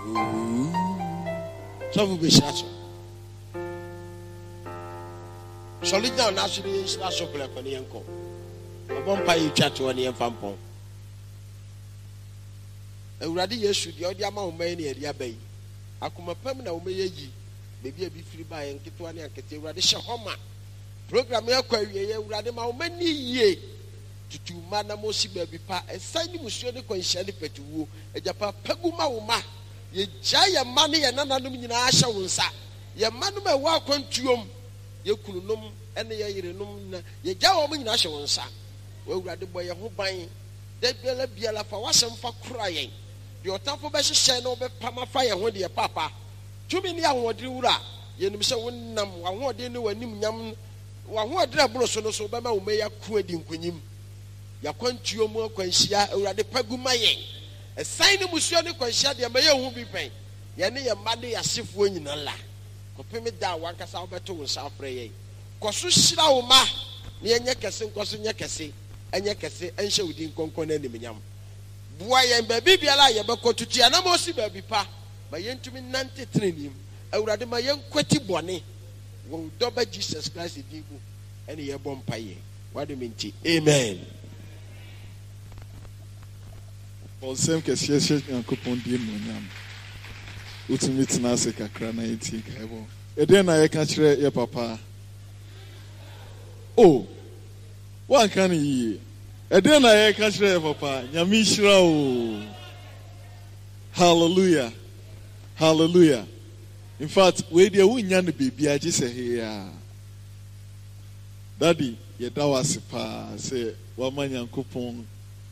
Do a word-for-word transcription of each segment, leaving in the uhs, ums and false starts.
Some be shot. Solid down naturally is not so black on the uncle. A vampire chat to any fampon. A radius should the other amount many at the abbey. I come a permanent way, maybe a be free by and get one and get a radish homa. Program your query, radima many ye. To mana mosi baby pa, a sign monsieur de Conchelle Petu, a japa peguma uma. Ye jaya money and anonymous in Asha Wunsa. Ye manuma walk on tuum. Ye kulunum and ye renum. Ye jaw in Asha Wunsa. Well, rather boy a who buying. They bella biela for wasam for crying. Your top of Bessie shine over Pama fire when dear papa. Two many young what you ra. Ye so one num one more dinner when him yam. One more drabble so no so bama may a quadding queen. Ya kwantuo mu akwanhia awurade paguma yen esan ne musua ne kwanhia de maye hu bi pen ye ne ye made yasefuo nyina la kopemi da wankasa obeto wo sa afre yen koso hyira wo ma ne enye kese nkoso nye kese enye kese enhye wudi nkonkon na nimnyam bua yen ba bibiala ye bekotutu ana mo si ba bi pa ma yentumi nante trenim awurade ma yen kwati bone wo doba Jesus Christ digu ene ye bompaye wadu minti amen. Bon, same que si je suis un coupon de mon ultimate nase kakra na eti kaibo. E den na ye ka kire ye papa. Oh. Wan kan yi. E den na ye ka kire ye papa. Nyame hira o. Hallelujah. Hallelujah. In fact, we dey wunya no baby agi se here. Daddy, ye da wasipa se wa manya coupon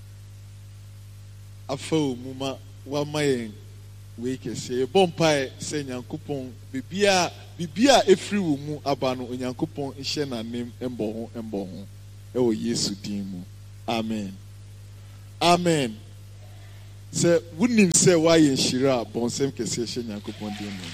afo muma wa mayen we kese bompae se nyankopon bibia bibia efri wo mu aba no nyankopon hye na nem embo ho embo ho e wo Yesu din mu amen amen se wunim se wa ye shira bonsem kese hye nyankopon din mu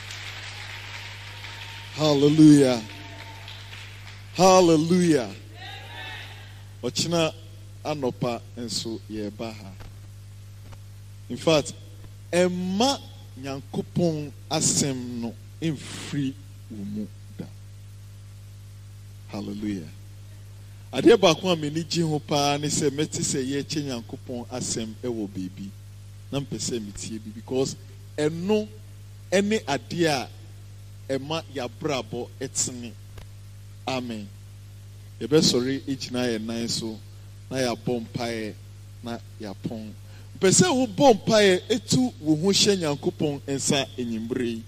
hallelujah hallelujah ochina anopa enso ye baha. In fact, Emma Nyankopon asem no emfiri umu da. Hallelujah. Ade ba ko ameni gi ho pa ne se meti se ye che Nyankopon asem e wo baby. Na mpese metie bi because eno ene ade a Emma ya brabo etene. Amen. Ye be sorry ejina ye nan so na ya bompae na ya pon. Pese wo bompae etu wo ho hye Nyankopon ensa enyimbre.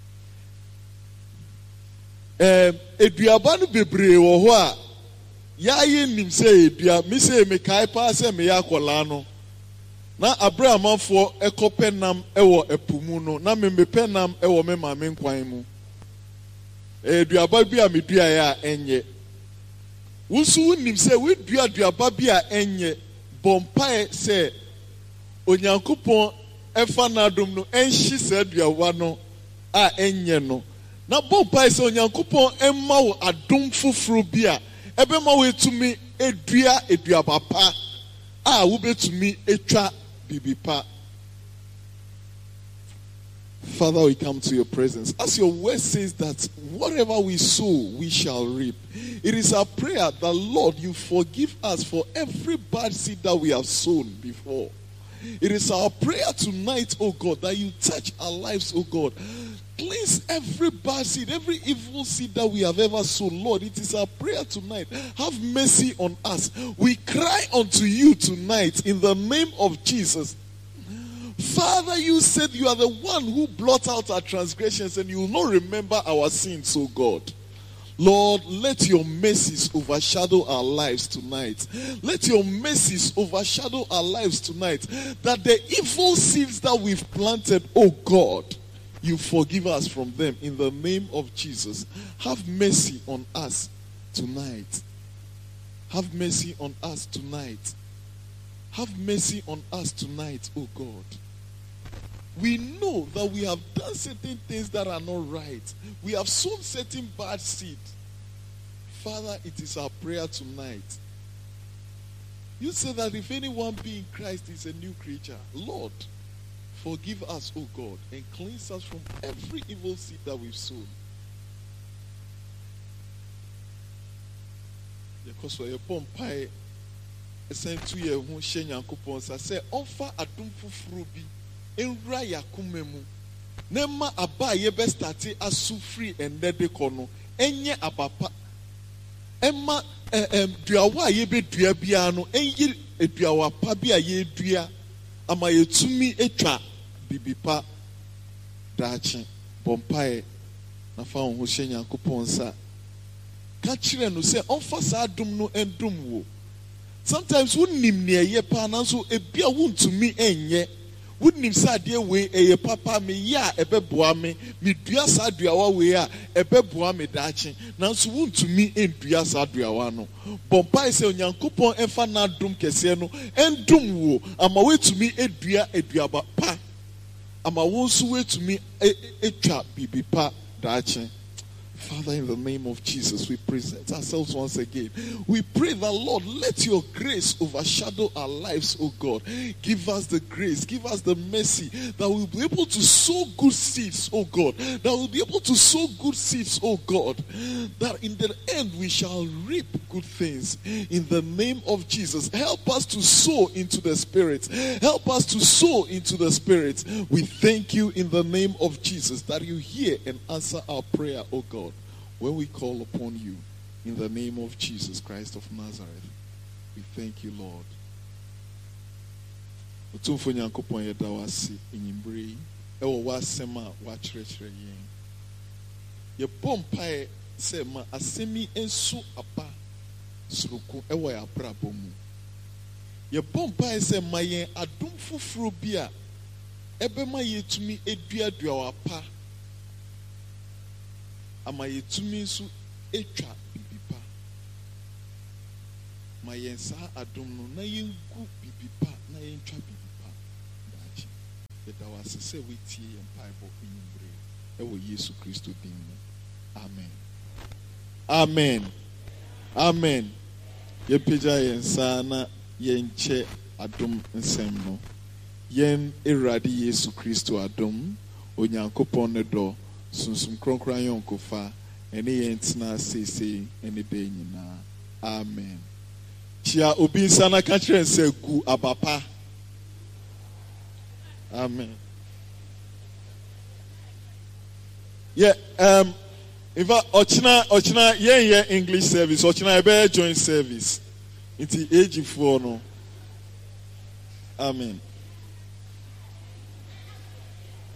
Eh eduaba no bebre wo ho a ya ye nim se edua mi se me kai pa se me ya kola no na abrahamafo ekopenam ewo epumu no na me mepenam ewo me ma me nkwan mu. Eduaba bi a medua ya enye wusu nim se we dua duaba bi a enye bompae se Onyankopon efa na adom no enhyi se duawa no a enye no na bompae se Onyankopon emma wo adom foforo bi a ebema wo etumi edua eduaba pa a wo betumi etwa bibipa. Father, we come to your presence. As your word says that whatever we sow, we shall reap. It is our prayer that, Lord, you forgive us for every bad seed that we have sown before. It is our prayer tonight, oh God, that you touch our lives, oh God. Cleanse every bad seed, every evil seed that we have ever sown. Lord, it is our prayer tonight. Have mercy on us. We cry unto you tonight in the name of Jesus. Father, you said you are the one who blot out our transgressions and you will not remember our sins, oh God. Lord, let your mercies overshadow our lives tonight. Let your mercies overshadow our lives tonight. That the evil seeds that we've planted, oh God, you forgive us from them in the name of Jesus. Have mercy on us tonight. Have mercy on us tonight. Have mercy on us tonight, oh God. We know that we have done certain things that are not right. We have sown certain bad seed. Father, it is our prayer tonight. You say that if anyone be in Christ is a new creature. Lord, Forgive us, O God, and cleanse us from every evil seed that we've sown. Because we are born pie, sent to you who share Yankupon say, offer a dumfu frubi, and raya kumemu. Nema aba ye best start as su free and dead kono, enye abapa. Emma em duawa ye be duabiano, enye duawa pabia ye dua, ama ye tumi etwa. Bibipa dachi bompae na fa ho hye Nyankopon sa ka kire no se onfa sa adum no endum wo. Sometimes wunnim ne ye pa na so ebia wuntumi enye wunnim sa de we eye papa me ya ebeboa me me dua sa duawa we a ebeboa me dachi na so wuntumi endua sa duawa no bompae se Nyankopon enfa na adum kese no endum wo ama wetumi edua eduaba pa ama wonsu wetumi etwa bibipa dachi. Father, in the name of Jesus, we present ourselves once again. We pray that, Lord, let your grace overshadow our lives, oh God. Give us the grace, give us the mercy that we'll be able to sow good seeds, oh God. That we'll be able to sow good seeds, oh God. That in the end we shall reap good things. In the name of Jesus, help us to sow into the Spirit. Help us to sow into the Spirit. We thank you in the name of Jesus that you hear and answer our prayer, oh God. When we call upon you in the name of Jesus Christ of Nazareth, we thank you, Lord. Otumfo Nyankopon yeda wase enyimbre ewo wasema wa kyerɛkyerɛ yɛn. Ye bompae se ma asemi ensu apa suruku ewo ya brabo mu. Ye bompae se ma yɛn adom foforo bi a ebema yetumi eduadua apa ama yetumi nso etwa bibipa ma yensa adom no na yengu bibipa na yentwa bibipa dachi yeda wase se wetie yen bible nyimbre ewo Yesu Kristo din mu. Amen. Amen. Amen. Ye peja yensa na yenche adom nsem no yen Erade Yesu Kristo adom Onyankopon ne do sunsum kronkran yonkofa ene yentina sese ene de nyina. Amen. Chia obi sana ka kire nse gu abapa. Amen. Yeah, um in fact ochina ochina yen yen English service ochina ebe joint service. Inti age for no. Amen.